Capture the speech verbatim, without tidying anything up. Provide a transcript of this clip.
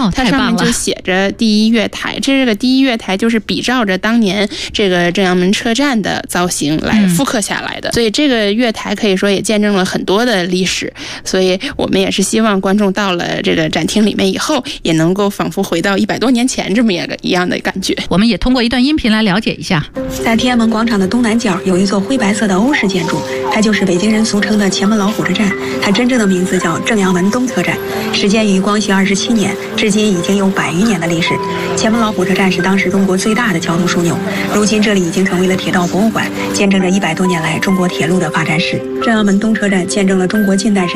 哦， 它上面就写着第一月台，这个第一月台就是比照着当年这个正阳门车站的造型来复刻下来的，嗯、所以这个月台可以说也见证了很多的历史，所以我们也是希望观众到了这个展厅里面以后，也能够仿佛回到一百多年前这么一个一样的感觉。 我们也通过一段音频来了解一下， 在天安门广场的东南角有一座灰白色的欧式建筑，它就是北京人俗称的前门老火车站，它真正的名字叫正阳门东侧站，始建于光绪二十七年，至今已经有百余年的历史。前门老火车站是当时中国最大的交通枢纽，如今这里已经成为了铁道博物馆，见证着一百多年来中国铁路的发展史。正阳门东车站见证了中国近代史